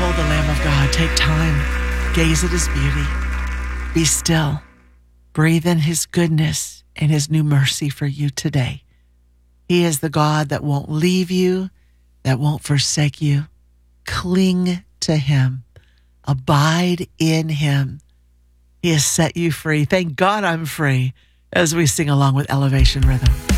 Behold the Lamb of God. Take time. Gaze at his beauty. Be still. Breathe in his goodness and his new mercy for you today. He is the God that won't leave you, that won't forsake you. Cling to him. Abide in him. He has set you free. Thank God I'm free, as we sing along with Elevation Rhythm.